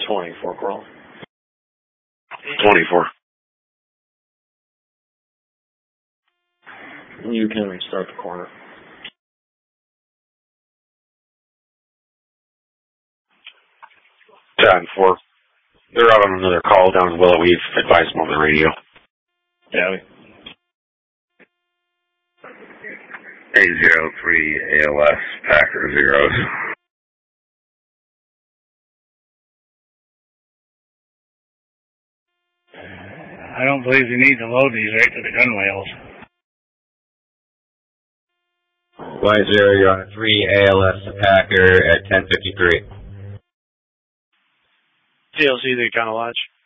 24, Coral. 24. You can restart the corner. 10-4. They're out on another call down in Willow. We've advised them on the radio. Yeah. 803 ALS Packer Zeros. I don't believe you need to load these right to the gun whales. Y0, you're on a 3 ALS Packer at 1053. TLC, the Econo Lodge.